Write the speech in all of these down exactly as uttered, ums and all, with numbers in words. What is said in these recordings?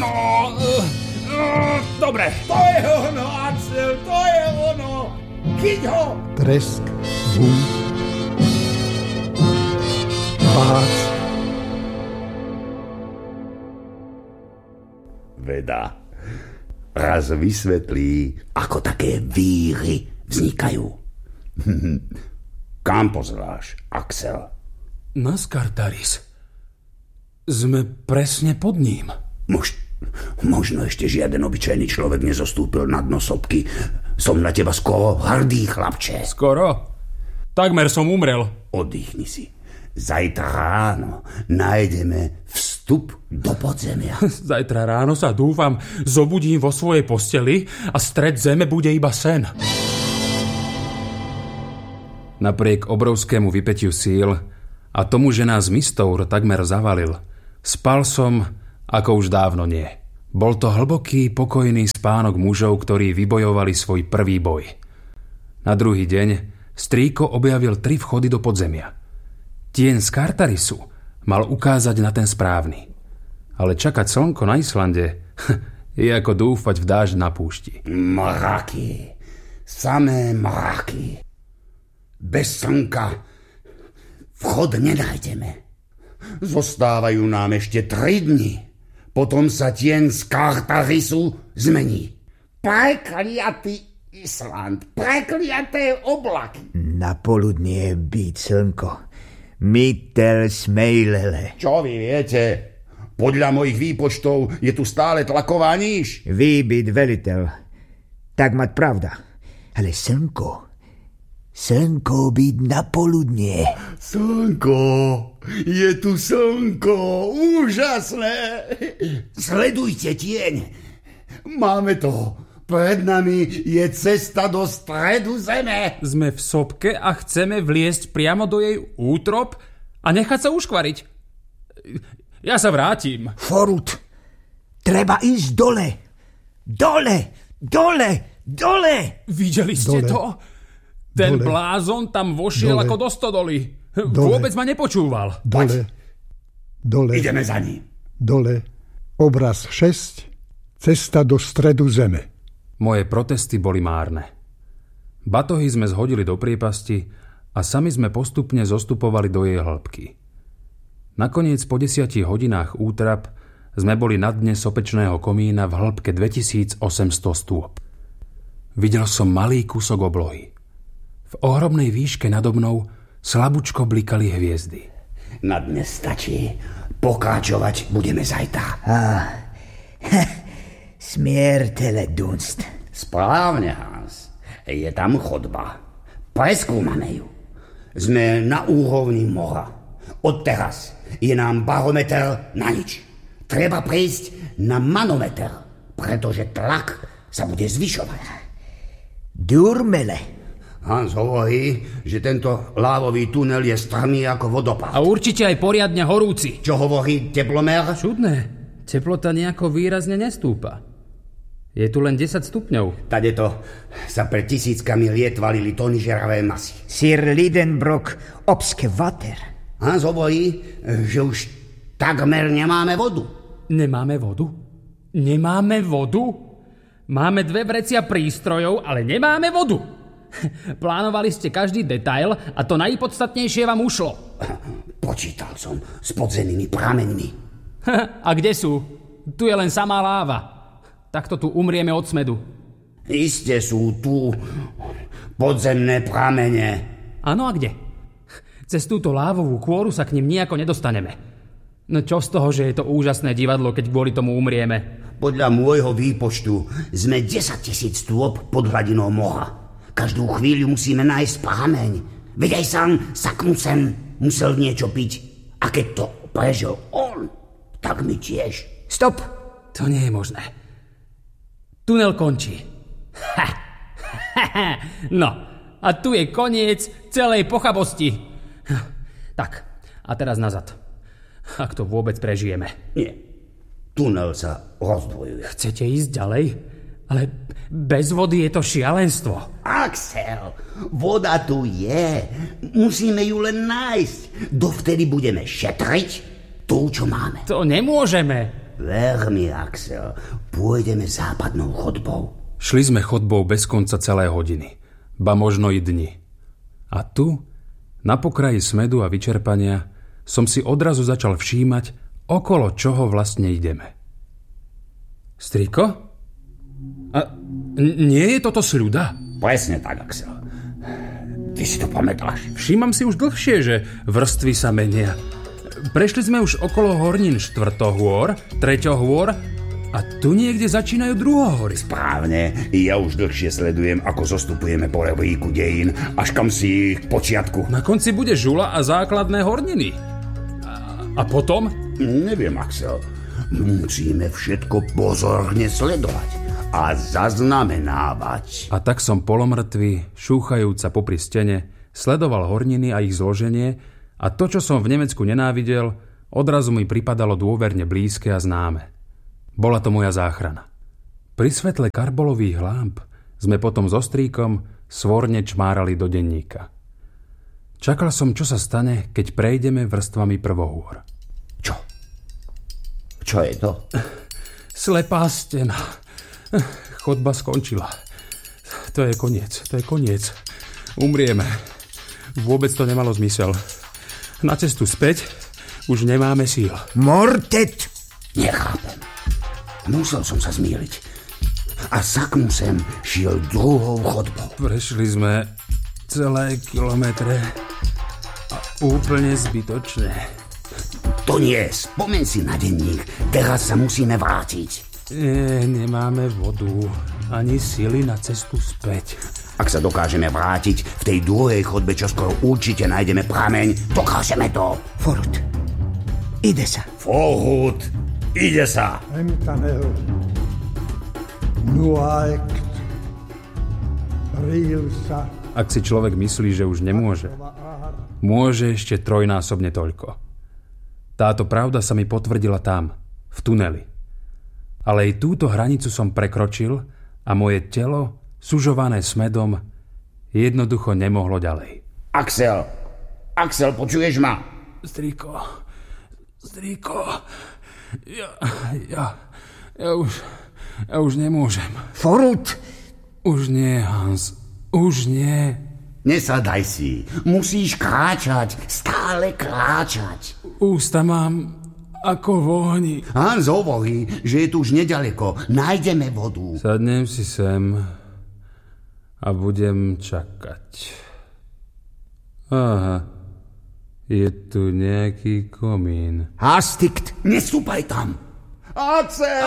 ono! Dobre. To je ono, Axel, to je ono! Chyť ho! Tresk, bum, bác. Veda raz vysvetlí, ako také víry vznikajú. Kam pozráš, Axel? Na Skartaris. Sme presne pod ním. Mož, možno ešte žiaden obyčajný človek nezostúpil na dno sopky. Som na teba skoro hrdý, chlapče. Skoro? Takmer som umrel. Oddychni si. Zajtra ráno nájdeme vstup do podzemia. Zajtra ráno sa, dúfam, zobudím vo svojej posteli a stred zeme bude iba sen. Napriek obrovskému vypätiu síl a tomu, že nás Mistour takmer zavalil, spal som, ako už dávno nie. Bol to hlboký, pokojný spánok mužov, ktorí vybojovali svoj prvý boj. Na druhý deň strýko objavil tri vchody do podzemia. Tieň Skartarisu mal ukázať na ten správny. Ale čakať slnko na Islande je ako dúfať v dážď na púšti. Mraky. Samé mraky. Bez slnka vchod nenájdeme. Zostávajú nám ešte tri dni. Potom sa tieň Skartarisu zmení. Prekliatý Island. Prekliaté oblaky. Na poludnie byť slnko. Mittel smejlele. Čo vy viete? Podľa mojich výpočtov je tu stále tlaková níž. Vy byť veliteľ. Tak mať pravda. Ale slnko... Slnko byť na poludnie. Slnko. Je tu slnko. Úžasné. Sledujte tieň. Máme to. Pred nami je cesta do stredu zeme. Sme v sopke a chceme vliesť priamo do jej útrop a nechať sa uškvariť. Ja sa vrátim. Forut. Treba ísť dole. Dole. Dole. Dole. Videli ste Dole. to? Ten Dole. blázon tam vošiel Dole. ako do stodoly. Dole. Vôbec ma nepočúval. Dole. Dole. Ideme za ním. Dole. Obraz šesť. Cesta do stredu zeme. Moje protesty boli márne. Batohy sme zhodili do priepasti a sami sme postupne zostupovali do jej hĺbky. Nakoniec po desiatich hodinách útrap sme boli na dne sopečného komína v hĺbke dvetisícosemsto stôp. Videl som malý kúsok oblohy. V ohromnej výške nado mnou slabúčko blikali hviezdy. Na dnes stačí. Pokračovať budeme zajtra. Ah. Smiertele dunst. Správne, Hans. Je tam chodba. Preskúmame ju. Sme na úrovni mora. Odteraz je nám barometer na nič. Treba prejsť na manometer, pretože tlak sa bude zvyšovať. Durmele. Hans hovorí, že tento lávový tunel je strmý ako vodopád. A určite aj poriadne horúci. Čo hovorí teplomer? Čudné. Teplota nejako výrazne nestúpa. Je tu len desať stupňov. Tadeto sa pred tisíckami liet valili tony žeravé masy. Sir Lidenbrock obske water. Hans hovorí, že už takmer nemáme vodu. Nemáme vodu? Nemáme vodu? Máme dve vrecia prístrojov, ale nemáme vodu. Plánovali ste každý detail a to najpodstatnejšie vám ušlo. Počítal som s podzemnými prameňmi. A kde sú? Tu je len samá láva. Takto tu umrieme od smedu. Iste sú tu podzemné pramene. Áno, a kde? Cez túto lávovú kôru sa k nim nejako nedostaneme. No čo z toho, že je to úžasné divadlo, keď kvôli tomu umrieme? Podľa môjho výpočtu sme desaťtisíc stôp pod hladinou mora. Každú chvíľu musíme nájsť prameň. Veď aj sám Saknusen musel niečo piť. A keď to prežil on, tak my tiež. Stop. To nie je možné. Tunel končí. Ha. Ha, ha. No, a tu je koniec celej pochabosti. Tak, a teraz nazad. Ak to vôbec prežijeme. Nie. Tunel sa rozdvojuje. Chcete ísť ďalej? Ale bez vody je to šialenstvo. Axel, voda tu je. Musíme ju len nájsť. Dovtedy budeme šetriť tú, čo máme. To nemôžeme. Ver mi, Axel, pôjdeme západnou chodbou. Šli sme chodbou bez konca celé hodiny, ba možno i dni. A tu, na pokraji smedu a vyčerpania, som si odrazu začal všímať, okolo čoho vlastne ideme. Striko? A n- nie je toto sľuda? Presne tak, Axel. Ty si to pamätáš. Všímam si už dlhšie, že vrstvy sa menia. Prešli sme už okolo hornín štvrtohôr, treťohôr a tu niekde začínajú druhohory. Správne, ja už dlhšie sledujem, ako zostupujeme po rebríku dejín, až kam si k počiatku. Na konci bude žula a základné horniny. A, a potom? Neviem, Axel. Musíme všetko pozorne sledovať a zaznamenávať. A tak som polomrtvý, šúchajúca popri stene, sledoval horniny a ich zloženie a to, čo som v Nemecku nenávidel, odrazu mi pripadalo dôverne blízke a známe. Bola to moja záchrana. Pri svetle karbolových lámp sme potom so strýkom svorne čmárali do denníka. Čakal som, čo sa stane, keď prejdeme vrstvami prvohôr. Čo? Čo je to? Slepá stena. Chodba skončila. To je koniec, to je koniec. Umrieme. Vôbec to nemalo zmysel. Na cestu späť už nemáme síl. Mortet! Nechápem. Musel som sa zmýliť. A saknú sem šiel druhou chodbou. Prešli sme celé kilometre a úplne zbytočne. To nie, spomeň si na denník. Teraz sa musíme vrátiť. Nie, nemáme vodu ani sily na cestu späť. Ak sa dokážeme vrátiť v tej druhej chodbe, čo skoro určite nájdeme prameň, dokážeme to. Forut. Ide sa. Forut. Ide sa. Emtanel. Nuaekt. Rilsa. Ak si človek myslí, že už nemôže, môže ešte trojnásobne toľko. Táto pravda sa mi potvrdila tam, v tuneli. Ale aj túto hranicu som prekročil a moje telo, sužované smedom, jednoducho nemohlo ďalej. Axel, Axel, počuješ ma? Strýko, strýko, ja, ja, ja už, ja už nemôžem. Forut! Už nie, Hans, už nie. Nesadaj si, musíš kráčať, stále kráčať. Ústa mám ako v ohni. Hans hovorí, že je tu už nedaleko, nájdeme vodu. Sadnem si sem a budem čakať. Aha, je tu nejaký komín. Hastikt! Nestúpaj tam. Axel!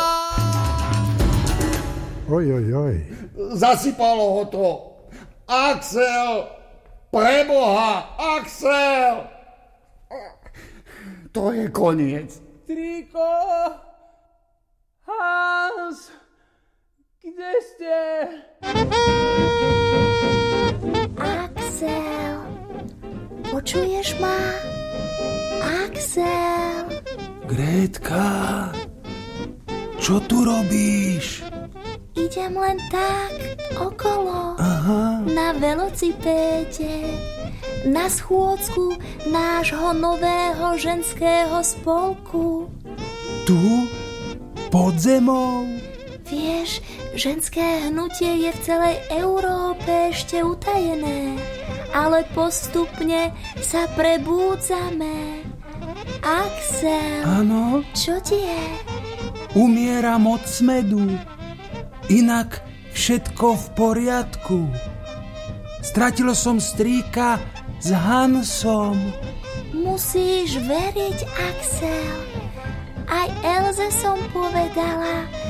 Oj, oj, oj. Zasypalo ho to. Axel! Preboha! Axel! To je koniec. Strýko! Hans! Kde ste? Axel! Počuješ ma? Axel! Grétka! Čo tu robíš? Idem len tak, okolo. Aha. Na velocipéde. Na schôdzku nášho nového ženského spolku. Tu? Pod zemou? Vieš, ženské hnutie je v celej Európe ešte utajené, ale postupne sa prebúdzame. Axel, Áno, čo ti je? umieram od smedu. Inak všetko v poriadku. Stratil som strýka s Hansom. Musíš veriť, Axel. Aj Elze som povedala,